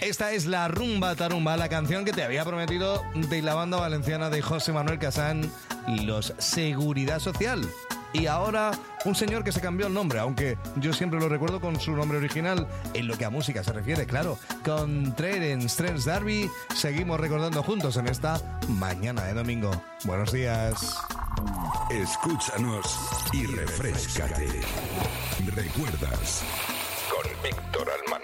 Esta es la Rumba Tarumba, la canción que te había prometido de la banda valenciana de José Manuel Casán, Los Seguridad Social. Y ahora un señor que se cambió el nombre, aunque yo siempre lo recuerdo con su nombre original, en lo que a música se refiere, claro. Con Terence D'Arby seguimos recordando juntos en esta mañana de domingo. Buenos días. Escúchanos y refréscate. ¿Recuerdas? Con Víctor Almana.